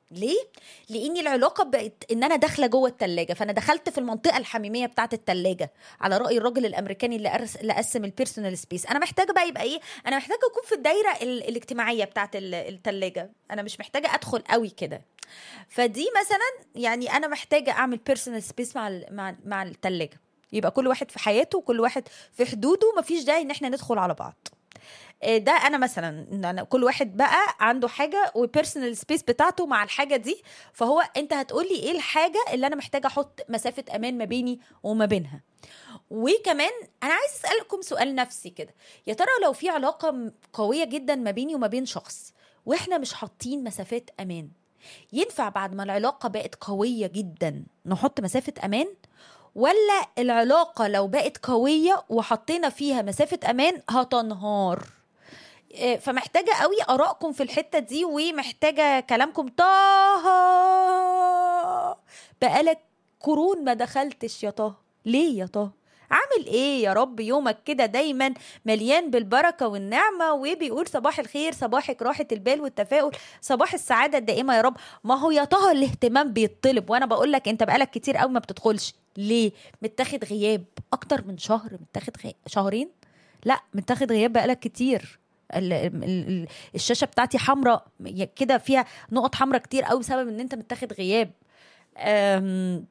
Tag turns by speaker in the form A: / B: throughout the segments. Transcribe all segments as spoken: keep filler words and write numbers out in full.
A: ليه؟ لاني العلاقه بقت ان انا داخله جوه التلاجة، فانا دخلت في المنطقه الحميميه بتاعه التلاجة على راي الراجل الامريكاني اللي أرس... اللي قسم البيرسونال سبيس. انا محتاجه بقى يبقى ايه، انا محتاجه اكون في الدايره ال... الاجتماعيه بتاعه ال... التلاجة، انا مش محتاجه ادخل قوي كده. فدي مثلا يعني انا محتاجه اعمل بيرسونال سبيس مع ال... مع مع التلاجة، يبقى كل واحد في حياته وكل واحد في حدوده، مفيش داعي ان احنا ندخل على بعض. ده انا مثلا إن أنا كل واحد بقى عنده حاجه وبيرسونال سبيس بتاعته مع الحاجه دي. فهو انت هتقولي ايه الحاجه اللي انا محتاجه احط مسافه امان ما بيني وما بينها. وكمان انا عايز اسالكم سؤال نفسي كده، يا ترى لو في علاقه م- قويه جدا ما بيني وما بين شخص واحنا مش حاطين مسافات امان، ينفع بعد ما العلاقه بقت قويه جدا نحط مسافه امان؟ ولا العلاقه لو بقت قويه وحطينا فيها مسافه امان هتنهار؟ إيه، فمحتاجة قوي آرائكم في الحتة دي، ومحتاجة كلامكم. طه بقالك قرون ما دخلتش يا طه، ليه يا طه؟ عامل ايه يا رب؟ يومك كده دايما مليان بالبركة والنعمة، وبيقول صباح الخير، صباحك راحة البال والتفاؤل، صباح السعادة الدائمة يا رب. ما هو يا طه الاهتمام بيطلب، وانا بقول لك انت بقالك كتير قوي ما بتدخلش. ليه؟ متاخد غياب اكتر من شهر، متاخد غياب شهرين، لا متاخد غياب بقالك كتير. ال- ال- ال- الشاشه بتاعتي حمراء كده، فيها نقط حمراء كتير قوي بسبب ان انت متاخد غياب. أم،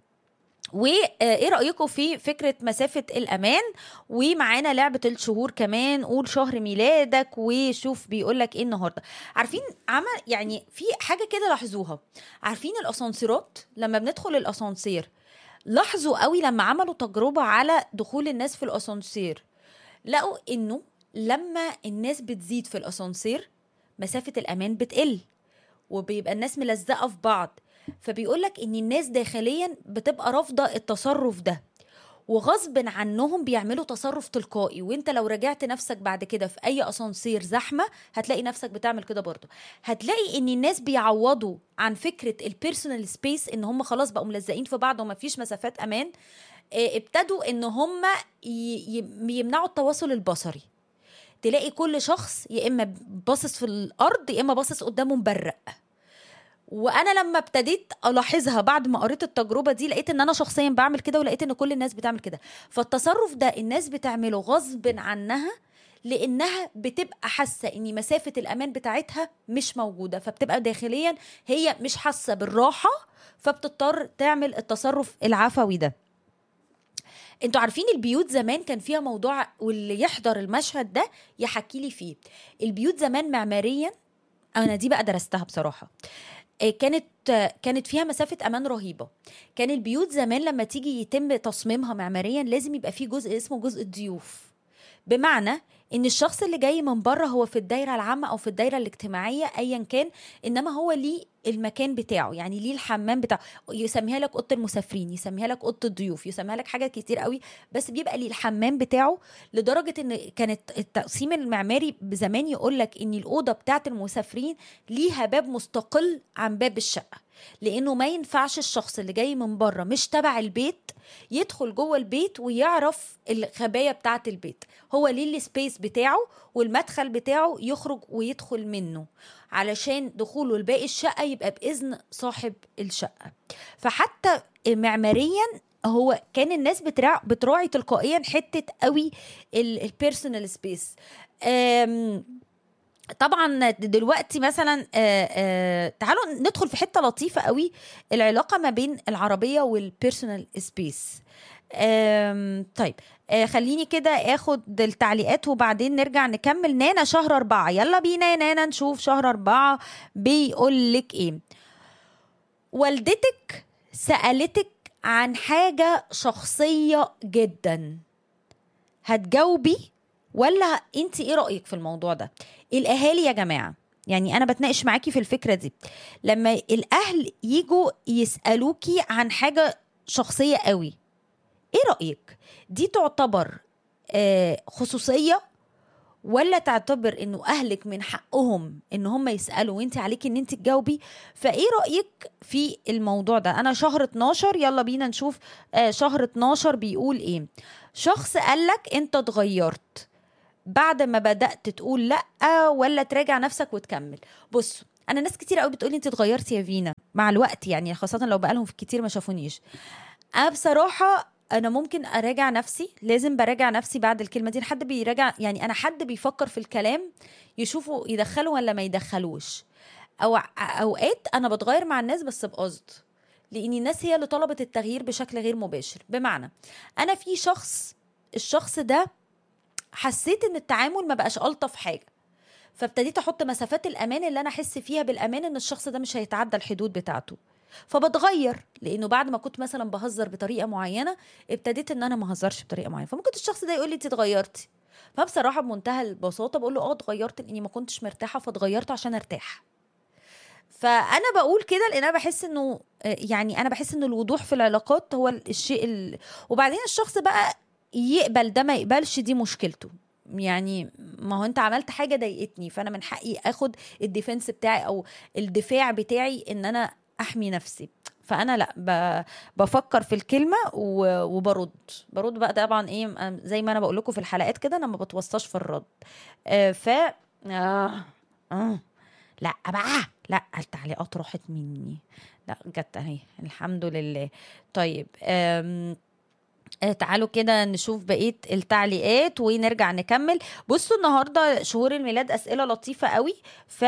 A: وايه رايكم في فكره مسافه الامان؟ ومعانا لعبه الشهور كمان، قول شهر ميلادك وشوف بيقولك ايه النهارده. عارفين عمل يعني في حاجه كده لاحظوها، عارفين الاسانسيرات لما بندخل الاسانسير، لاحظوا قوي لما عملوا تجربه على دخول الناس في الاسانسير، لقوا انه لما الناس بتزيد في الاسانسير مسافة الامان بتقل، وبيبقى الناس ملزقة في بعض. فبيقولك ان الناس داخليا بتبقى رافضة التصرف ده، وغصب عنهم بيعملوا تصرف تلقائي. وانت لو رجعت نفسك بعد كده في اي اسانسير زحمة هتلاقي نفسك بتعمل كده برضو. هتلاقي ان الناس بيعوضوا عن فكرة البيرسونال سبيس، ان هم خلاص بقوا ملزقين في بعض ومفيش مسافات امان. اه، ابتدوا ان هم ي- ي- يمنعوا التواصل البصري. تلاقي كل شخص يا اما باصص في الارض يا اما باصص قدامه مبرق. وانا لما ابتديت الاحظها بعد ما قريت التجربه دي، لقيت ان انا شخصيا بعمل كده، ولقيت ان كل الناس بتعمل كده. فالتصرف ده الناس بتعمله غصب عنها، لانها بتبقى حاسه ان مسافه الامان بتاعتها مش موجوده، فبتبقى داخليا هي مش حاسه بالراحه، فبتضطر تعمل التصرف العفوي ده. انتوا عارفين البيوت زمان كان فيها موضوع، واللي يحضر المشهد ده يحكي لي فيه. البيوت زمان معماريا، انا دي بقى درستها بصراحة، آه، كانت آه، كانت فيها مسافة امان رهيبة. كان البيوت زمان لما تيجي يتم تصميمها معماريا لازم يبقى فيه جزء اسمه جزء الضيوف. بمعنى ان الشخص اللي جاي من بره هو في الدايره العامه او في الدايره الاجتماعيه ايا كان، انما هو ليه المكان بتاعه، يعني ليه الحمام بتاعه، يسميها لك اوضه المسافرين، يسميها لك اوضه الضيوف، يسميها لك حاجات كتير قوي، بس بيبقى ليه الحمام بتاعه. لدرجه ان كانت التقسيم المعماري زمان يقول لك ان الاوضه بتاعه المسافرين ليها باب مستقل عن باب الشقه، لانه ما ينفعش الشخص اللي جاي من بره مش تبع البيت يدخل جوه البيت ويعرف الخبايا بتاعه البيت. هو ليه السبيس بتاعه والمدخل بتاعه يخرج ويدخل منه، علشان دخوله لباقي الشقة يبقى بإذن صاحب الشقة. فحتى معماريا هو كان الناس بتراع بتراعي تلقائيا حتة قوي البيرسونال سبيس. طبعا دلوقتي مثلا آه، آه، تعالوا ندخل في حتة لطيفة قوي، العلاقة ما بين العربية والبيرسونال سبيس. آم، طيب، آه خليني كده اخد التعليقات وبعدين نرجع نكمل. نانا شهر أربعة، يلا بينا يا نانا نشوف شهر أربعة بيقول لك ايه. والدتك سألتك عن حاجة شخصية جدا، هتجاوبي ولا انت ايه رأيك في الموضوع ده؟ الاهالي يا جماعة، يعني انا بتناقش معاكي في الفكرة دي، لما الاهل يجوا يسألوكي عن حاجة شخصية قوي، ايه رأيك؟ دي تعتبر آه خصوصية، ولا تعتبر انه اهلك من حقهم ان هم يسألوا وانت عليك ان انت تجاوبي؟ فايه رأيك في الموضوع ده؟ انا شهر اتناشر، يلا بينا نشوف آه شهر اتناشر بيقول ايه. شخص قالك انت اتغيرت بعد ما بدأت تقول لأ، ولا تراجع نفسك وتكمل؟ بص، انا ناس كتير قوي بتقولي انت اتغيرتي يا فينا مع الوقت، يعني خاصه لو بقالهم في كتير ما شافونيش. انا بصراحه انا ممكن اراجع نفسي، لازم براجع نفسي بعد الكلمه دي. حد بيراجع يعني، انا حد بيفكر في الكلام يشوفه يدخله ولا ما يدخلوش. او اوقات انا بتغير مع الناس بس بقصد، لان الناس هي اللي طلبت التغيير بشكل غير مباشر. بمعنى انا في شخص، الشخص ده حسيت ان التعامل ما بقاش الطف حاجه، فابتديت احط مسافات الامان اللي انا احس فيها بالامان ان الشخص ده مش هيتعدى الحدود بتاعته، فبتغير. لانه بعد ما كنت مثلا بهزر بطريقه معينه ابتديت ان انا ما اهزرش بطريقه معينه، فممكن الشخص ده يقول لي انت اتغيرتي. فبصراحه بمنتهى البساطه بقول له اه اتغيرت لاني ما كنتش مرتاحه فاتغيرت عشان ارتاح. فانا بقول كده لان انا بحس انه يعني انا بحس ان الوضوح في العلاقات هو الشيء ال... وبعدين الشخص بقى يقبل ده ما يقبلش دي مشكلته. يعني ما هو انت عملت حاجه ضايقتني، فانا من حقي اخد الديفنس بتاعي او الدفاع بتاعي ان انا احمي نفسي. فانا لا ب... بفكر في الكلمه و... وبرد برد بقى طبعا ايه زي ما انا بقول لكم في الحلقات كده، انا ما بتوصاش في الرد. آه ف آه. آه. لا بقى لا التعليقات راحت مني، لا جت اهي الحمد لله. طيب أم آه، تعالوا كده نشوف بقية التعليقات ونرجع نكمل. بصوا النهاردة شهور الميلاد أسئلة لطيفة قوي،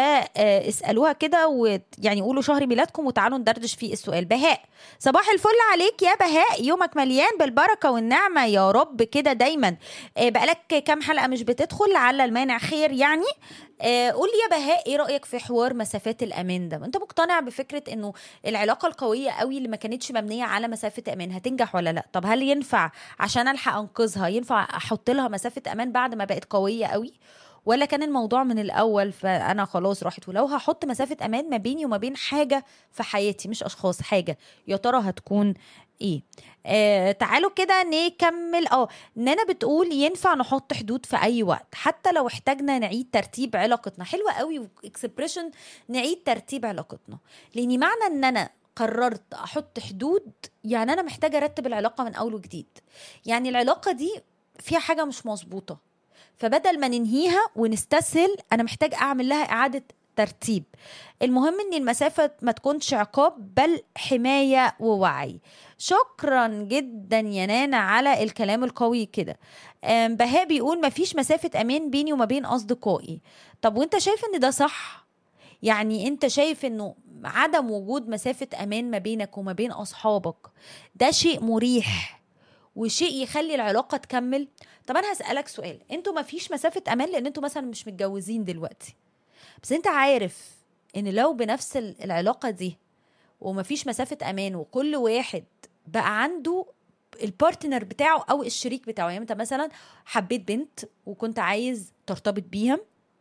A: فاسألوها كده ويعني قولوا شهر ميلادكم وتعالوا ندردش في السؤال. بهاء، صباح الفل عليك يا بهاء، يومك مليان بالبركة والنعمة يا رب كده دايما. آه، بقالك كام حلقة مش بتدخل، على المانع خير يعني. آه، قول لي يا بهاء ايه رأيك في حوار مسافات الأمان ده؟ انت مقتنع بفكرة انه العلاقة القوية قوي اللي ما كانتش مبنية على مسافة أمان هتنجح ولا لا؟ طب هل ينفع عشان ألحق أنقذها ينفع أحط لها مسافة أمان بعد ما بقت قوية قوي، ولا كان الموضوع من الأول فأنا خلاص راحت؟ ولو هحط مسافة أمان ما بيني وما بين حاجة في حياتي مش أشخاص، حاجة، يا ترى هتكون ايه؟ آه تعالوا كده نكمل. اه نانا بتقول ينفع نحط حدود في اي وقت حتى لو احتاجنا نعيد ترتيب علاقتنا. حلوة قوي اكسبريشن نعيد ترتيب علاقتنا، لاني معنى ان انا قررت احط حدود يعني انا محتاجة ارتب العلاقة من اول وجديد. يعني العلاقة دي فيها حاجة مش مظبوطة، فبدل ما ننهيها ونستسهل انا محتاج اعمل لها اعادة ترتيب. المهم ان المسافة ما تكونش عقاب بل حماية ووعي. شكرا جدا يا نانا على الكلام القوي كده. آم، بهاء بيقول مفيش مسافة امان بيني وما بين اصدقائي. طب وانت شايف ان ده صح؟ يعني انت شايف انه عدم وجود مسافة امان ما بينك وما بين اصحابك ده شيء مريح وشيء يخلي العلاقة تكمل؟ طب انا هسألك سؤال، انتوا مفيش مسافة امان لان انتوا مثلا مش متجوزين دلوقتي، بس انت عارف ان لو بنفس ال- العلاقة دي ومفيش مسافة امان وكل واحد بقى عنده البارتنر بتاعه او الشريك بتاعه، يعني انت مثلا حبيت بنت وكنت عايز ترتبط بيها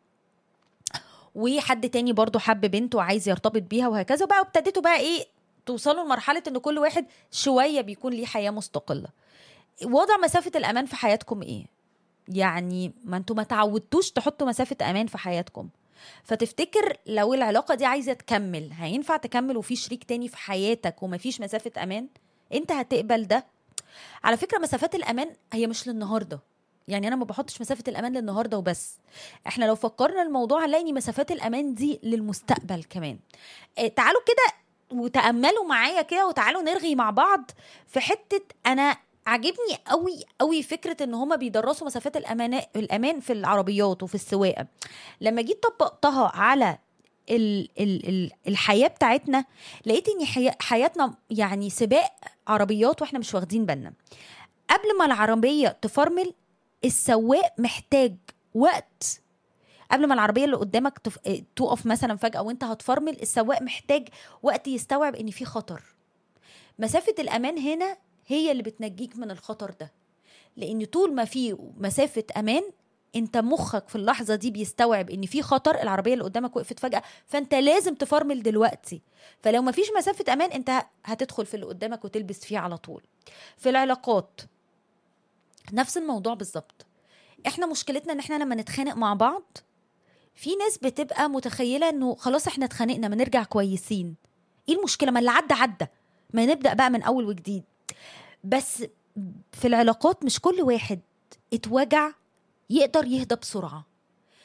A: وحد تاني برضو حب بنت وعايز يرتبط بيها وهكذا بقى، وابتديتوا بقى ايه توصلوا لمرحلة ان كل واحد شوية بيكون ليه حياة مستقلة. وضع مسافة الامان في حياتكم ايه؟ يعني ما انتوا ما تعودتوش تحطوا مسافة امان في حياتكم، فتفتكر لو العلاقة دي عايزة تكمل هينفع تكمل وفي شريك تاني في حياتك ومفيش مسافة امان؟ انت هتقبل ده؟ على فكرة مسافات الامان هي مش للنهاردة، يعني انا ما بحطش مسافة الامان للنهاردة وبس، احنا لو فكرنا الموضوع هنلاقي ان مسافات الامان دي للمستقبل كمان. اه تعالوا كده وتأملوا معايا كده وتعالوا نرغي مع بعض في حتة. انا عجبني قوي قوي فكرة ان هما بيدرسوا مسافات الامان الامان في العربيات وفي السواقة. لما جيت طبقتها على ال ال ال الحياة بتاعتنا لقيت ان حي حياتنا يعني سباق عربيات واحنا مش واخدين بالنا. قبل ما العربية تفرمل السواق محتاج وقت، قبل ما العربية اللي قدامك تف... تقف مثلا فجأة وانت هتفرمل السواق محتاج وقت يستوعب ان في خطر. مسافة الأمان هنا هي اللي بتنجيك من الخطر ده، لأن طول ما في مسافة أمان انت مخك في اللحظة دي بيستوعب ان في خطر، العربية اللي قدامك وقفت فجأة فانت لازم تفرمل دلوقتي. فلو ما فيش مسافة أمان انت هتدخل في اللي قدامك وتلبس فيه على طول. في العلاقات نفس الموضوع بالظبط. احنا مشكلتنا ان احنا لما نتخانق مع بعض في ناس بتبقى متخيلة انه خلاص احنا اتخانقنا ما نرجع كويسين، ايه المشكلة ما اللي عدى عدى ما نبدأ بقى من اول وجديد. بس في العلاقات مش كل واحد اتوجع يقدر يهدى بسرعة.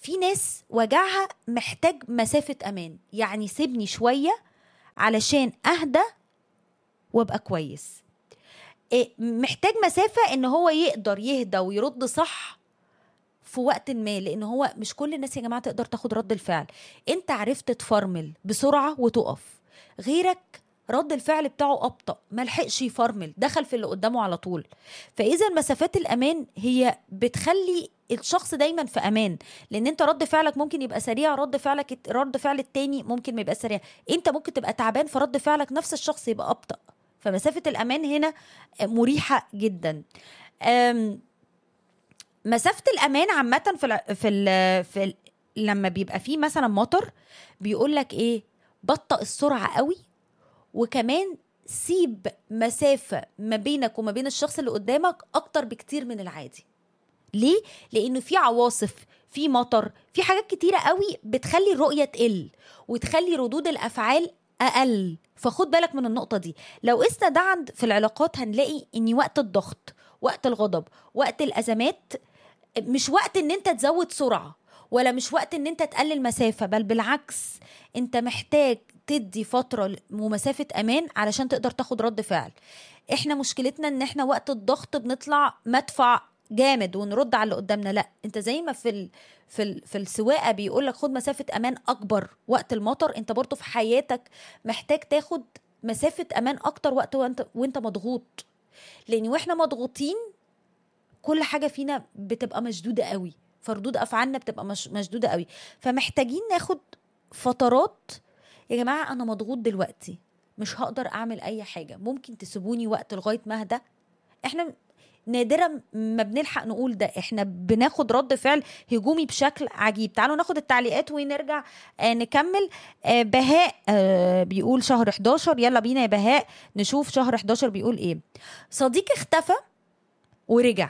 A: في ناس وجعها محتاج مسافة امان، يعني سيبني شوية علشان اهدى وابقى كويس. محتاج مسافة ان هو يقدر يهدى ويرد صح في وقت ما، لان هو مش كل الناس يا جماعة تقدر تاخد رد الفعل. انت عرفت تفرمل بسرعة وتقف، غيرك رد الفعل بتاعه أبطأ، ملحقش يفرمل، دخل في اللي قدامه على طول. فإذا مسافات الأمان هي بتخلي الشخص دايما في أمان، لأن أنت رد فعلك ممكن يبقى سريع، رد فعلك رد فعل التاني ممكن ما يبقى سريع، أنت ممكن تبقى تعبان فرد فعلك نفس الشخص يبقى أبطأ. فمسافة الأمان هنا مريحة جدا. مسافة الأمان عامة في ال في ال في ال لما بيبقى فيه مثلا مطر، بيقولك إيه؟ بطأ السرعة قوي، وكمان سيب مسافة ما بينك وما بين الشخص اللي قدامك أكتر بكتير من العادي. ليه؟ لأنه في عواصف، في مطر، في حاجات كتيرة قوي بتخلي الرؤية تقل وتخلي ردود الأفعال أقل. فخد بالك من النقطة دي. لو قسنا ده عند في العلاقات هنلاقي إن وقت الضغط، وقت الغضب، وقت الأزمات، مش وقت إن أنت تزود سرعة، ولا مش وقت إن أنت تقلل مسافة، بل بالعكس أنت محتاج تدي فترة ومسافة أمان علشان تقدر تاخد رد فعل. احنا مشكلتنا ان احنا وقت الضغط بنطلع مدفع جامد ونرد على اللي قدامنا. لا، انت زي ما في ال... في ال... في السواقه بيقول لك خد مسافه امان اكبر وقت المطر، انت برضو في حياتك محتاج تاخد مسافه امان اكتر وقت وانت وانت مضغوط. لان واحنا مضغوطين كل حاجه فينا بتبقى مشدوده قوي، فردود افعالنا بتبقى مش... مشدوده قوي. فمحتاجين ناخد فترات. يا جماعه انا مضغوط دلوقتي، مش هقدر اعمل اي حاجه، ممكن تسيبوني وقت لغايه ما اهدى. احنا نادرا ما بنلحق نقول ده، احنا بناخد رد فعل هجومي بشكل عجيب. تعالوا ناخد التعليقات ونرجع آه نكمل. آه بهاء آه بيقول شهر حداشر، يلا بينا يا بهاء نشوف شهر حداشر بيقول ايه. صديق اختفى ورجع،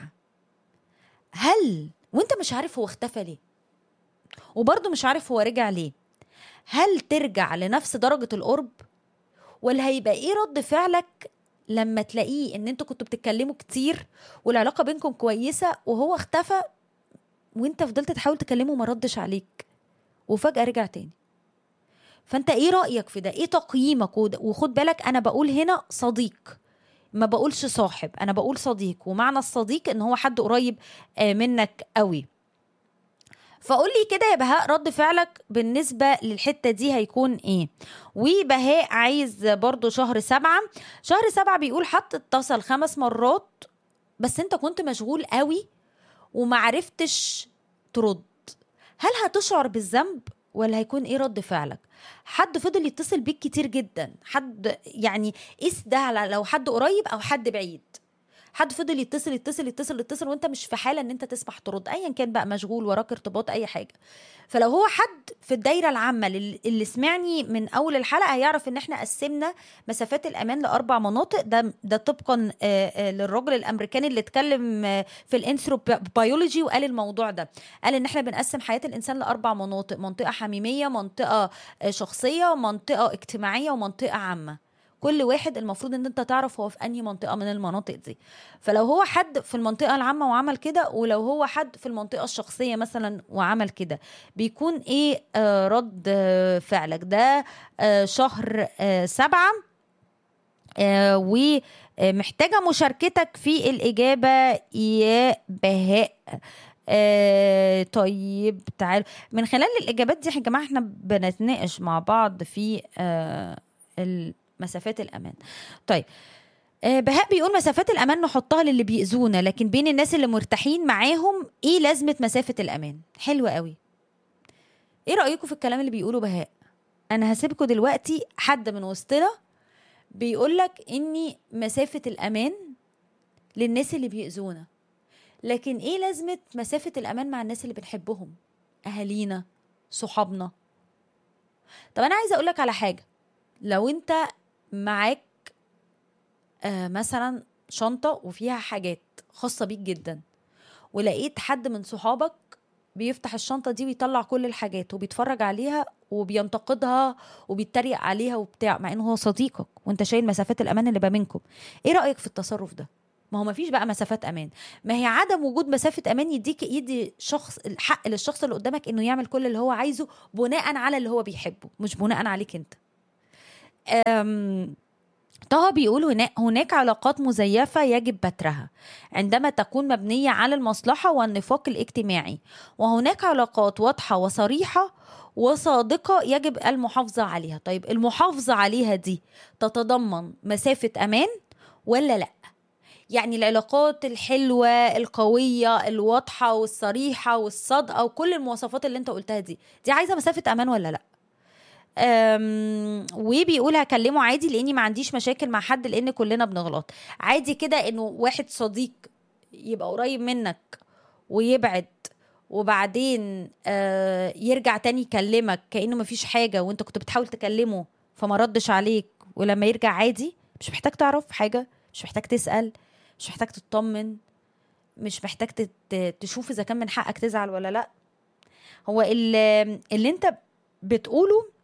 A: هل وانت مش عارف هو اختفى ليه وبرضه مش عارف هو رجع ليه، هل ترجع لنفس درجة القرب، ولا هيبقى ايه رد فعلك لما تلاقيه ان انتوا كنتوا بتتكلموا كتير والعلاقة بينكم كويسة وهو اختفى وانت فضلت تحاول تكلمه وما ردش عليك وفجأة رجع تاني؟ فانت ايه رأيك في ده؟ ايه تقييمك؟ وخد بالك انا بقول هنا صديق، ما بقولش صاحب، انا بقول صديق، ومعنى الصديق ان هو حد قريب منك قوي. فقول لي كده يا بهاء رد فعلك بالنسبة للحتة دي هيكون ايه؟ وبهاء عايز برضو شهر سبعة. شهر سبعة بيقول حد اتصل خمس مرات بس انت كنت مشغول قوي ومعرفتش ترد، هل هتشعر بالذنب ولا هيكون ايه رد فعلك؟ حد فضل يتصل بيك كتير جدا، حد يعني قيس ده لو حد قريب او حد بعيد، حد فضل يتصل يتصل يتصل يتصل وانت مش في حاله ان انت تسمح ترد، ايا كان بقى، مشغول، وراك ارتباط، اي حاجه. فلو هو حد في الدايره العامه اللي سمعني من اول الحلقه هيعرف ان احنا قسمنا مسافات الامان لاربع مناطق. ده ده طبقا للراجل الامريكاني اللي اتكلم في الانثروبيولوجي وقال الموضوع ده، قال ان احنا بنقسم حياه الانسان لاربع مناطق: منطقه حميميه، منطقه شخصيه، منطقه اجتماعيه، ومنطقه عامه. كل واحد المفروض ان انت تعرف هو في انهي منطقه من المناطق دي. فلو هو حد في المنطقه العامه وعمل كده، ولو هو حد في المنطقه الشخصيه مثلا وعمل كده، بيكون ايه آه رد آه فعلك؟ ده آه شهر آه سبعة. آه ومحتاجه مشاركتك في الاجابه يا بهاء. آه طيب تعال من خلال الاجابات دي يا جماعه احنا بنتناقش مع بعض في آه مسافات الأمان. طيب آه بهاء بيقول مسافات الأمان نحطها للي بيأذونا، لكن بين الناس اللي مرتاحين معاهم ايه لازمة مسافة الأمان؟ حلوة قوي. ايه رأيكم في الكلام اللي بيقوله بهاء؟ انا هسيبكم دلوقتي حد من وسطنا بيقولك اني مسافة الأمان للناس اللي بيأذونا، لكن ايه لازمة مسافة الأمان مع الناس اللي بنحبهم، أهالينا، صحابنا؟ طب انا عايزة اقولك على حاجة. لو انت معاك آه مثلا شنطة وفيها حاجات خاصة بيك جدا، ولقيت حد من صحابك بيفتح الشنطة دي ويطلع كل الحاجات وبيتفرج عليها وبينتقدها وبيتريق عليها وبتاع، مع انه هو صديقك وانت شايل مسافات الأمان اللي بينكم، ايه رأيك في التصرف ده؟ ما هو ما فيش بقى مسافات امان. ما هي عدم وجود مسافه امان يديك يدي شخص الحق للشخص اللي قدامك انه يعمل كل اللي هو عايزه بناء على اللي هو بيحبه، مش بناء عليك انت. أم طه بيقول هنا هناك علاقات مزيفة يجب بترها عندما تكون مبنية على المصلحة والنفاق الاجتماعي، وهناك علاقات واضحة وصريحة وصادقة يجب المحافظة عليها. طيب المحافظة عليها دي تتضمن مسافة أمان ولا لأ؟ يعني العلاقات الحلوة القوية الواضحة والصريحة والصادقة وكل المواصفات اللي انت قلتها دي دي عايزة مسافة أمان ولا لأ؟ أم وبيقول هكلمه عادي لاني ما عنديش مشاكل مع حد، لان كلنا بنغلط. عادي كده انه واحد صديق يبقى قريب منك ويبعد وبعدين آه يرجع تاني يكلمك كأنه ما فيش حاجة وانت كنت بتحاول تكلمه فما ردش عليك، ولما يرجع عادي. مش محتاج تعرف حاجة، مش محتاج تسأل، مش محتاج تطمن، مش محتاج تشوف اذا كان من حقك تزعل ولا لا. هو اللي, اللي انت بتقوله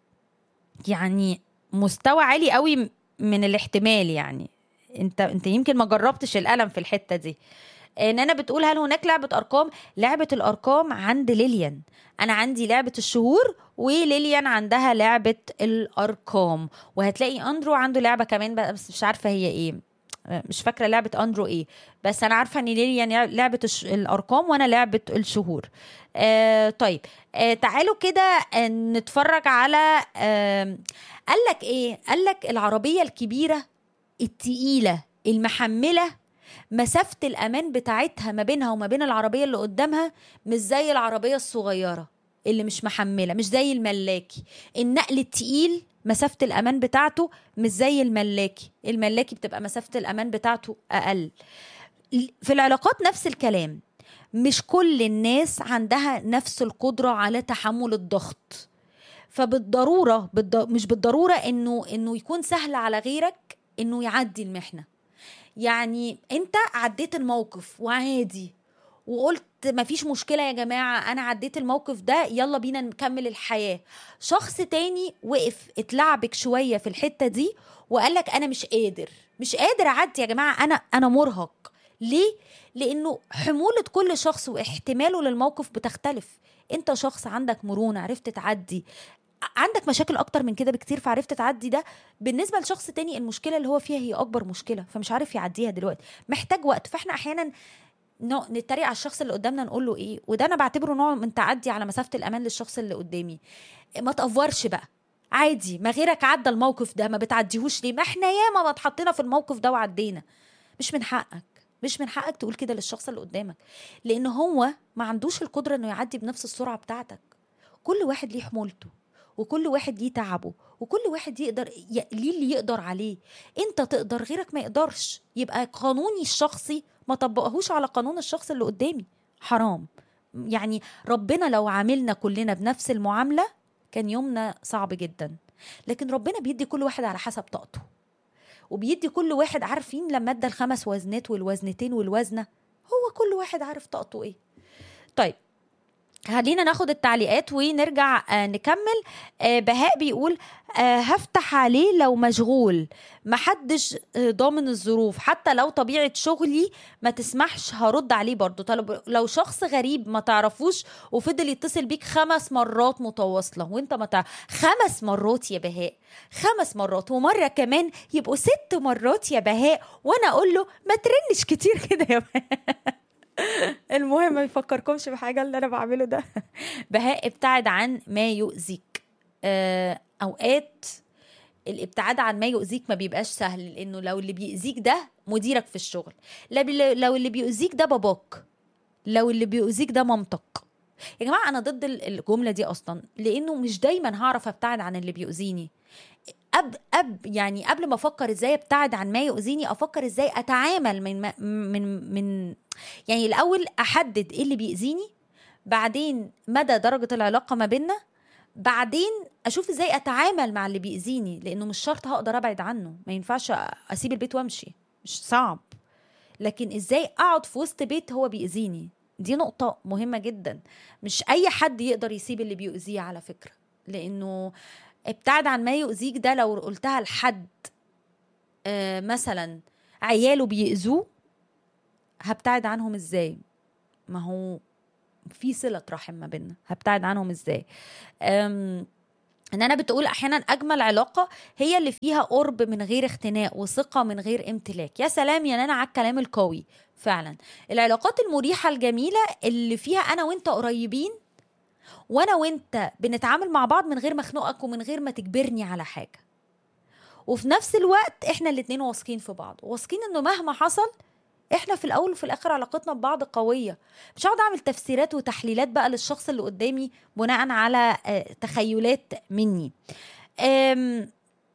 A: يعني مستوى عالي قوي من الاحتمال. يعني انت انت يمكن ما جربتش الألم في الحتة دي. ان انا بتقول هل هناك لعبة ارقام؟ لعبة الارقام عند ليليان. انا عندي لعبة الشهور وليليان عندها لعبة الارقام، وهتلاقي اندرو عنده لعبة كمان بس مش عارفة هي ايه، مش فاكرة لعبة اندرو ايه، بس انا عارفة ان ليليان لعبة الارقام وانا لعبة الشهور. آه طيب آه تعالوا كده آه نتفرج على آه قالك ايه. قالك العربية الكبيرة التقيلة المحملة مسافة الأمان بتاعتها ما بينها وما بين العربية اللي قدامها مش زي العربية الصغيرة اللي مش محملة، مش زي الملاكي. النقل التقيل مسافة الأمان بتاعته مش زي الملاكي، الملاكي بتبقى مسافة الأمان بتاعته أقل. في العلاقات نفس الكلام، مش كل الناس عندها نفس القدرة على تحمل الضغط، فبالضرورة بالض... مش بالضرورة إنه إنه يكون سهل على غيرك إنه يعدي المحنة. يعني انت عديت الموقف وعادي وقلت مفيش مشكلة يا جماعة انا عديت الموقف ده يلا بينا نكمل الحياة. شخص تاني وقف اتلعبك شوية في الحتة دي وقالك انا مش قادر مش قادر اعدي يا جماعة، انا انا مرهق. ليه؟ لانه حمولة كل شخص واحتماله للموقف بتختلف. انت شخص عندك مرونة عرفت تعدي، عندك مشاكل اكتر من كده بكتير فعرفت تعدي ده. بالنسبه لشخص تاني المشكله اللي هو فيها هي اكبر مشكله فمش عارف يعديها دلوقتي، محتاج وقت. فاحنا احيانا نتريق على الشخص اللي قدامنا نقول له ايه، وده انا بعتبره نوع من تعدي على مسافه الامان للشخص اللي قدامي. ما تأفورش بقى، عادي ما غيرك عدى الموقف ده ما بتعديهوش ليه؟ ما احنا ياما ما اتحطينا في الموقف ده وعدينا. مش من حقك مش من حقك تقول كده للشخص اللي قدامك، لان هو ما عندوش القدره انه يعدي بنفس السرعه بتاعتك. كل واحد ليه حمولته وكل واحد ليه تعبه وكل واحد يقدر ي... ليه اللي يقدر عليه. انت تقدر غيرك ما يقدرش، يبقى قانوني الشخصي ما طبقهوش على قانون الشخص اللي قدامي، حرام. يعني ربنا لو عاملنا كلنا بنفس المعاملة كان يومنا صعب جدا، لكن ربنا بيدي كل واحد على حسب طاقته وبيدي كل واحد. عارفين لما ادى الخمس وزنات والوزنتين والوزنة، هو كل واحد عارف طاقته ايه. طيب خلينا ناخد التعليقات ونرجع آه نكمل. آه بهاء بيقول آه هفتح عليه لو مشغول، محدش آه ضامن الظروف، حتى لو طبيعة شغلي ما تسمحش هرد عليه برضو. طلب لو شخص غريب ما تعرفوش وفضل يتصل بيك خمس مرات متواصلة وانت ما تعرف، خمس مرات يا بهاء، خمس مرات ومرة كمان يبقوا ست مرات يا بهاء، وانا اقول له ما ترنش كتير كده يا بهاء. المهم ما يفكركمش بحاجة اللي أنا بعمله ده. بهاء ابتعد عن ما يؤذيك. آه أوقات الابتعاد عن ما يؤذيك ما بيبقاش سهل، لأنه لو اللي بيؤذيك ده مديرك في الشغل، لو اللي بيؤذيك ده باباك، لو اللي بيؤذيك ده مامتك. يا جماعة أنا ضد الجملة دي أصلا، لأنه مش دايما هعرف ابتعد عن اللي بيؤذيني. أب أب يعني قبل ما أفكر إزاي ابتعد عن ما يؤذيني أفكر إزاي أتعامل من من من يعني الأول أحدد إيه اللي بيؤذيني، بعدين مدى درجة العلاقة ما بيننا، بعدين أشوف إزاي أتعامل مع اللي بيؤذيني، لأنه مش شرط هقدر أبعد عنه. ما ينفعش أسيب البيت وأمشي، مش صعب، لكن إزاي أقعد في وسط بيت هو بيؤذيني، دي نقطة مهمة جدا. مش أي حد يقدر يسيب اللي بيؤذيه على فكرة، لأنه ابتعد عن ما يؤذيك ده لو قلتها لحد آه مثلا عياله بيأذوه هبتعد عنهم ازاي؟ ما هو في صلة رحم ما بيننا، هبتعد عنهم ازاي؟ أم ان انا بتقول احيانا اجمل علاقه هي اللي فيها قرب من غير اختناق وثقه من غير امتلاك. يا سلام يا نانا على الكلام القوي. فعلا العلاقات المريحه الجميله اللي فيها انا وانت قريبين، وانا وانت بنتعامل مع بعض من غير ما اخنقك ومن غير ما تجبرني على حاجه، وفي نفس الوقت احنا الاتنين واثقين في بعض، واثقين انه مهما حصل احنا في الاول وفي الاخر علاقتنا ببعض قويه. مش هقعد اعمل تفسيرات وتحليلات بقى للشخص اللي قدامي بناء على آه، تخيلات مني. آم،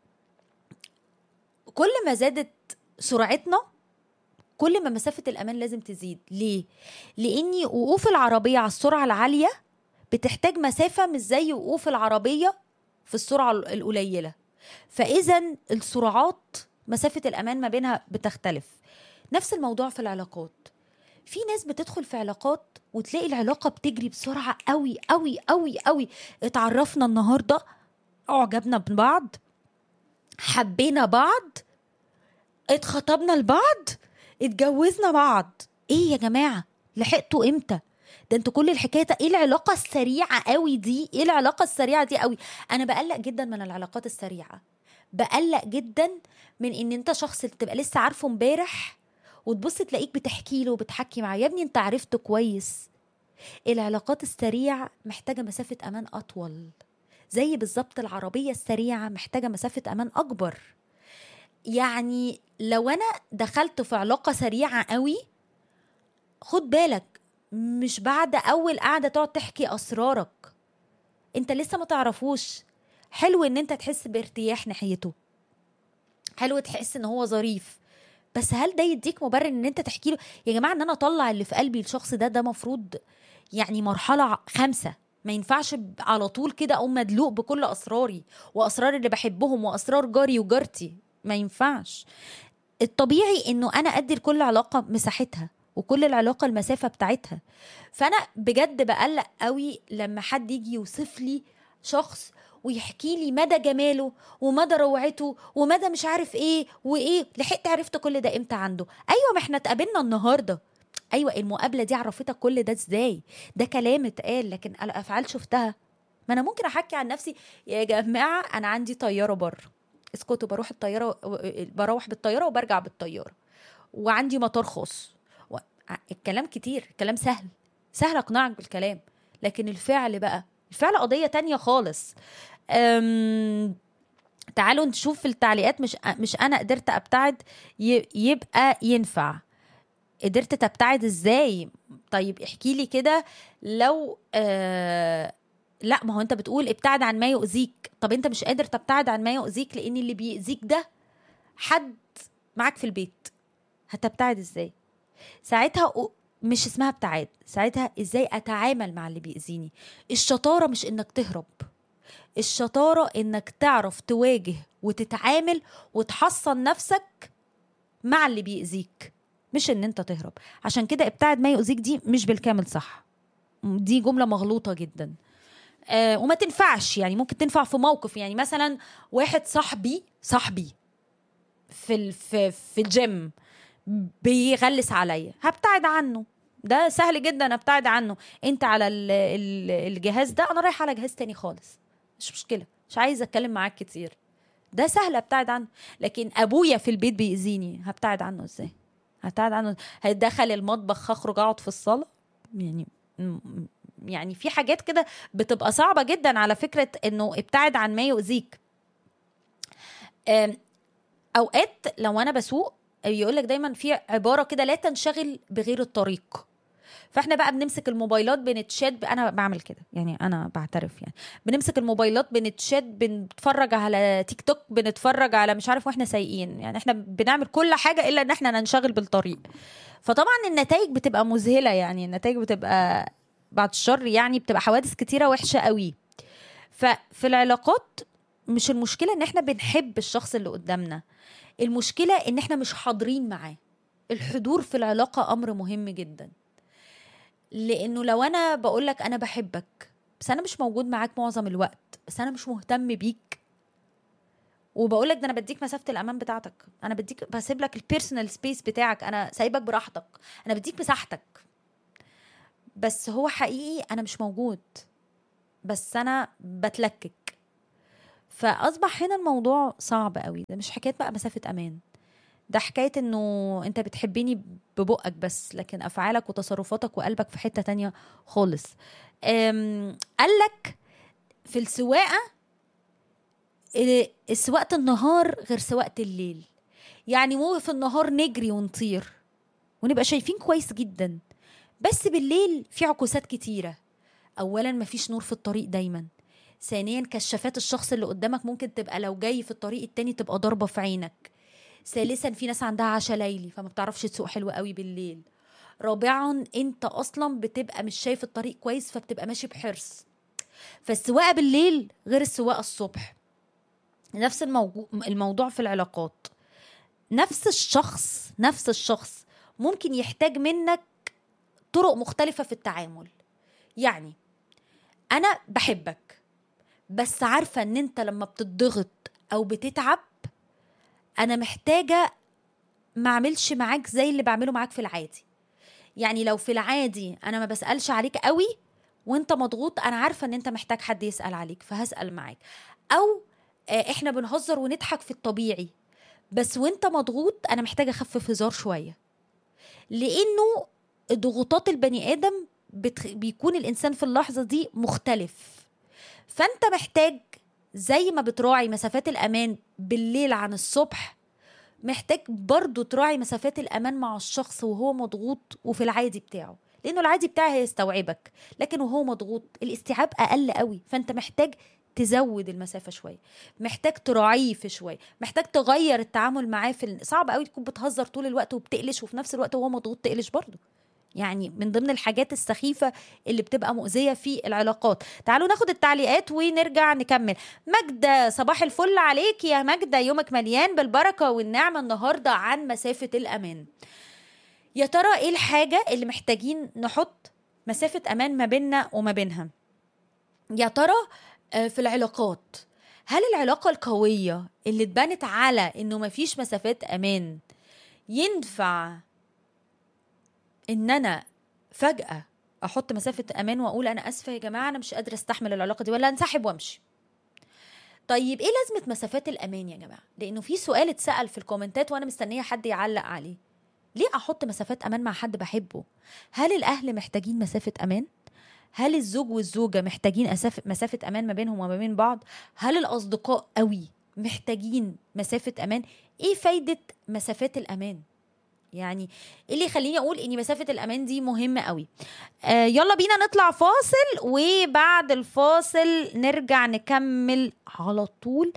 A: كل ما زادت سرعتنا كل ما مسافه الامان لازم تزيد. ليه؟ لاني وقوف العربيه على السرعه العاليه بتحتاج مسافه مش زي وقوف العربيه في السرعه القليله. فاذا السرعات مسافه الامان ما بينها بتختلف. نفس الموضوع في العلاقات. في ناس بتدخل في علاقات وتلاقي العلاقة بتجري بسرعة قوي قوي قوي قوي. اتعرفنا النهاردة، اعجبنا ببعض، حبينا بعض، اتخطبنا لبعض، اتجوزنا بعض. ايه يا جماعة؟ لحقتوا امتى؟ ده انتوا كل الحكاية ايه العلاقة السريعة قوي دي؟ ايه العلاقة السريعة دي قوي؟ انا بقلق جدا من العلاقات السريعة، بقلق جدا من ان انت شخص اللي تبقى لسه عارفه امبارح وتبص تلاقيك بتحكي له وبتحكي معاه. يا ابني انت عرفته كويس. العلاقات السريعة محتاجة مسافة أمان أطول، زي بالظبط العربية السريعة محتاجة مسافة أمان أكبر. يعني لو أنا دخلت في علاقة سريعة قوي، خد بالك مش بعد أول قعدة تقعد تحكي أسرارك، انت لسه ما تعرفوش. حلو ان انت تحس بارتياح ناحيته، حلو تحس ان هو ظريف، بس هل ده يديك مبرر ان انت تحكي له يا جماعه ان انا اطلع اللي في قلبي الشخص ده؟ ده مفروض يعني مرحله خمسة. ما ينفعش على طول كده اقوم مدلوق بكل اسراري واسرار اللي بحبهم واسرار جاري وجارتي. ما ينفعش. الطبيعي انه انا ادي لكل علاقه مساحتها وكل العلاقه المسافه بتاعتها. فانا بجد بقلق قوي لما حد يجي يوصف لي شخص ويحكي لي مدى جماله ومدى روعته ومدى مش عارف ايه وايه. لحقت عرفت كل ده امتى عنده؟ ايوه ما احنا اتقابلنا النهارده. ايوه المقابله دي عرفتك كل ده ازاي؟ ده كلام اتقال، لكن الافعال شفتها. ما انا ممكن احكي عن نفسي يا جماعه انا عندي طياره بره، اسكتوا، بروح الطياره، بروح بالطياره وبرجع بالطياره، وعندي مطار خاص و... الكلام كتير، الكلام سهل، سهل اقنعك بالكلام، لكن الفعل بقى، الفعل قضيه تانية خالص. أم... تعالوا نشوف في التعليقات. مش مش انا قدرت ابتعد ي... يبقى ينفع. قدرت تبتعد ازاي؟ طيب احكي لي كده. لو آه... لا ما هو انت بتقول ابتعد عن ما يؤذيك. طب انت مش قادر تبتعد عن ما يؤذيك لان اللي بيؤذيك ده حد معاك في البيت، هتبتعد ازاي؟ ساعتها مش اسمها ابتعاد، ساعتها ازاي اتعامل مع اللي بيأذيني. الشطارة مش انك تهرب، الشطارة انك تعرف تواجه وتتعامل وتحصن نفسك مع اللي بيأذيك، مش ان انت تهرب. عشان كده ابتعد ما يؤذيك دي مش بالكامل صح، دي جملة مغلوطة جدا. آه وما تنفعش. يعني ممكن تنفع في موقف، يعني مثلا واحد صاحبي صاحبي في في في الجيم بيغلس عليا، هبتعد عنه. ده سهل جدا ابتعد عنه. انت على ال ال الجهاز ده، انا رايح على جهاز تاني خالص، مش مشكلة، مش عايزة اتكلم معاك كتير. ده سهل ابتعد عنه. لكن ابويا في البيت بيأذيني، هبتعد عنه ازاي؟ هبتعد عنه، هدخل المطبخ هخرج اقعد في الصالة؟ يعني يعني في حاجات كده بتبقى صعبة جدا على فكرة انه ابتعد عن ما يؤذيك. اوقات لو انا بسوق يقولك دايما في عبارة كده، لا تنشغل بغير الطريق. فاحنا بقى بنمسك الموبايلات بنتشات ب... انا بعمل كده، يعني انا بعترف، يعني بنمسك الموبايلات بنتشات، بنتفرج على تيك توك، بنتفرج على مش عارف واحنا سايقين. يعني احنا بنعمل كل حاجة الا ان احنا ننشغل بالطريق. فطبعا النتائج بتبقى مذهلة، يعني النتائج بتبقى بعد الشر، يعني بتبقى حوادث كتيرة وحشة قوي. ففي العلاقات مش المشكلة ان احنا بنحب الشخص اللي قدامنا، المشكلة ان احنا مش حاضرين معاه. الحضور في العلاقة امر مهم جدا، لانه لو انا بقولك انا بحبك بس انا مش موجود معاك معظم الوقت، بس انا مش مهتم بيك، وبقولك ده انا بديك مسافه الامان بتاعتك، انا بديك بسيب لك البيرسونال سبيس بتاعك، انا سايبك براحتك، انا بديك مساحتك. بس هو حقيقي انا مش موجود، بس انا بتلكك. فاصبح هنا الموضوع صعب قوي. ده مش حكايه بقى مسافه امان، ده حكايه انه انت بتحبني ببقك بس، لكن افعالك وتصرفاتك وقلبك في حته تانية خالص. قالك في السواقه، سواقه النهار غير سواقه الليل. يعني مو في النهار نجري ونطير ونبقى شايفين كويس جدا، بس بالليل في عكوسات كتيره. اولا مفيش نور في الطريق دايما، ثانيا كشافات الشخص اللي قدامك ممكن تبقى لو جاي في الطريق التاني تبقى ضربة في عينك، ثالثا في ناس عندها عشاء ليلي فما بتعرفش تسوق حلو قوي بالليل، رابعا انت اصلا بتبقى مش شايف الطريق كويس فبتبقى ماشي بحرص. فالسواقة بالليل غير السواقة الصبح. نفس الموضوع الموضوع في العلاقات. نفس الشخص نفس الشخص ممكن يحتاج منك طرق مختلفة في التعامل. يعني انا بحبك، بس عارفة ان انت لما بتضغط او بتتعب انا محتاجة ما اعملش معاك زي اللي بعمله معاك في العادي. يعني لو في العادي انا ما بسألش عليك قوي وانت مضغوط، انا عارفة ان انت محتاج حد يسأل عليك فهسأل معاك. او احنا بنهزر ونضحك في الطبيعي، بس وانت مضغوط انا محتاجة اخفف هزار شوية، لانه ضغوطات البني ادم بتخ... بيكون الانسان في اللحظة دي مختلف. فانت محتاج زي ما بتراعي مسافات الامان بالليل عن الصبح، محتاج برضو تراعي مسافات الامان مع الشخص وهو مضغوط وفي العادي بتاعه، لانه العادي بتاعه هيستوعبك، لكن وهو مضغوط الاستيعاب اقل قوي. فانت محتاج تزود المسافة شوية، محتاج تراعيه في شوية، محتاج تغير التعامل معاه. في صعب قوي تكون بتهزر طول الوقت وبتقلش وفي نفس الوقت وهو مضغوط تقلش برضو. يعني من ضمن الحاجات السخيفة اللي بتبقى مؤذية في العلاقات. تعالوا ناخد التعليقات ونرجع نكمل. ماجدة، صباح الفل عليك يا ماجدة، يومك مليان بالبركة والنعمة النهاردة عن مسافة الأمان. يا ترى ايه الحاجة اللي محتاجين نحط مسافة أمان ما بيننا وما بينها؟ يا ترى في العلاقات، هل العلاقة القوية اللي اتبنت على انه مفيش مسافات أمان ينفع ان انا فجأة احط مسافة امان واقول انا اسفة يا جماعة انا مش قادرة استحمل العلاقة دي، ولا انسحب وامشي؟ طيب ايه لازمة مسافات الامان يا جماعة؟ لانه في سؤال اتسأل في الكومنتات وانا مستنية حد يعلق عليه. ليه احط مسافات امان مع حد بحبه؟ هل الاهل محتاجين مسافة امان؟ هل الزوج والزوجة محتاجين مسافة امان ما بينهم وما بين بعض؟ هل الاصدقاء قوي محتاجين مسافة امان؟ ايه فايدة مسافات الامان؟ يعني ايه اللي يخليني اقول ان مسافة الامان دي مهمة قوي؟ آه يلا بينا نطلع فاصل، وبعد الفاصل نرجع نكمل على طول.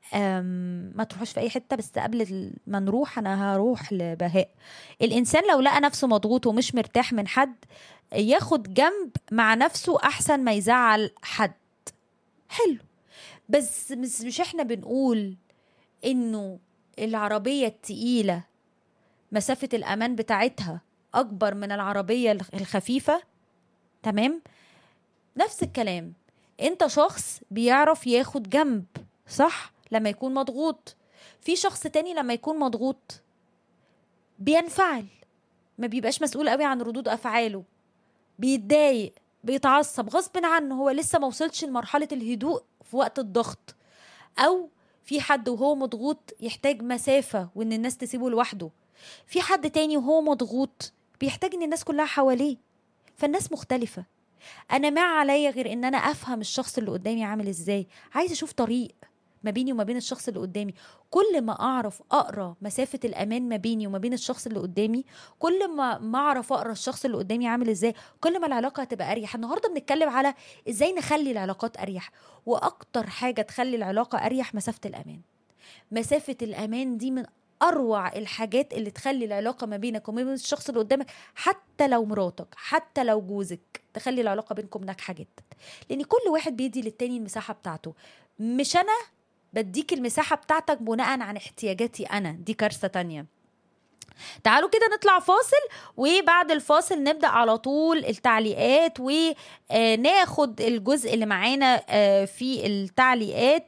A: ما تروحوش في اي حتة، بس قبل ما نروح انا هروح لبهاء. الانسان لو لقى نفسه مضغوط ومش مرتاح من حد ياخد جنب مع نفسه احسن ما يزعل حد. حلو، بس مش احنا بنقول انه العربية التقيلة مسافة الأمان بتاعتها أكبر من العربية الخفيفة؟ تمام؟ نفس الكلام، أنت شخص بيعرف ياخد جنب صح لما يكون مضغوط. في شخص تاني لما يكون مضغوط بينفعل، ما بيبقاش مسؤول قوي عن ردود أفعاله، بيتضايق بيتعصب غصب عنه، هو لسه ما وصلش لمرحلة الهدوء في وقت الضغط. أو في حد وهو مضغوط يحتاج مسافة وإن الناس تسيبه لوحده. في حد تاني وهو مضغوط بيحتاج ان الناس كلها حواليه. فالناس مختلفة. انا ما عليا غير ان انا افهم الشخص اللي قدامي عامل ازاي، عايز اشوف طريق ما بيني وما بين الشخص اللي قدامي. كل ما اعرف اقرا مسافة الامان ما بيني وما بين الشخص اللي قدامي، كل ما ما اعرف اقرا الشخص اللي قدامي عامل ازاي، كل ما العلاقة هتبقى اريح. النهاردة بنتكلم على ازاي نخلي العلاقات اريح، واكتر حاجة تخلي العلاقة اريح مسافة الامان. مسافة الامان دي من أروع الحاجات اللي تخلي العلاقة ما بينك وما بين الشخص اللي قدامك، حتى لو مراتك حتى لو جوزك، تخلي العلاقة بينكم ناجحة جدا. لأن كل واحد بيدي للتاني المساحة بتاعته، مش أنا بديك المساحة بتاعتك بناء عن احتياجاتي أنا. دي كارثة تانية. تعالوا كده نطلع فاصل، وبعد الفاصل نبدأ على طول التعليقات وناخد الجزء اللي معانا في التعليقات.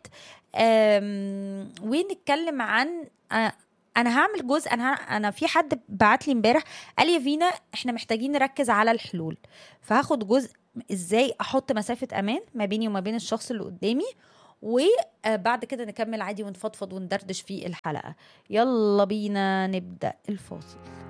A: آم، ونتكلم عن آه، انا هعمل جزء. انا ه- انا في حد بعت لي امبارح قال لي يا فينا احنا محتاجين نركز على الحلول، فهاخد جزء ازاي احط مسافة امان ما بيني وما بين الشخص اللي قدامي، وبعد كده نكمل عادي ونفضفض وندردش في الحلقة. يلا بينا نبدأ الفاصل.